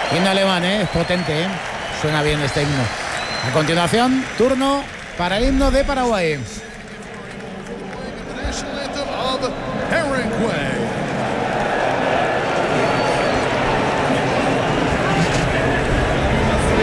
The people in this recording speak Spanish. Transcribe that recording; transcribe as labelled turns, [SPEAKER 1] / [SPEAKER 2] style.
[SPEAKER 1] Himno alemán, es potente, suena bien este himno. A continuación, turno para el himno de Paraguay.